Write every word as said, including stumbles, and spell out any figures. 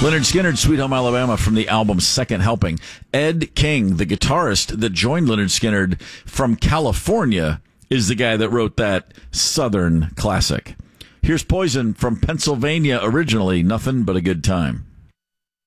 Lynyrd Skynyrd, Sweet Home Alabama, from the album Second Helping. Ed King, the guitarist that joined Lynyrd Skynyrd from California, is the guy that wrote that Southern classic. Here's Poison from Pennsylvania originally, Nothing But a Good Time.